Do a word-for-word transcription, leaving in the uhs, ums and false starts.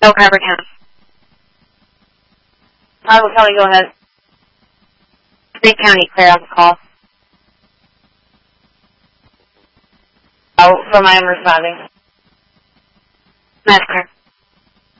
No, Carver County. Carver County, go ahead. State County, clear out the call. Oh, from I am responding. That's clear.